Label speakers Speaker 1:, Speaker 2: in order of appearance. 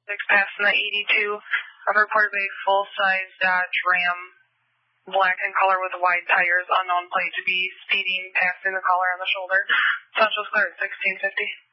Speaker 1: passing the 82. I've reported a full-size Dodge Ram, black in color with wide tires, unknown plate, to be speeding, passing the caller on the shoulder. Central's clear at 1650.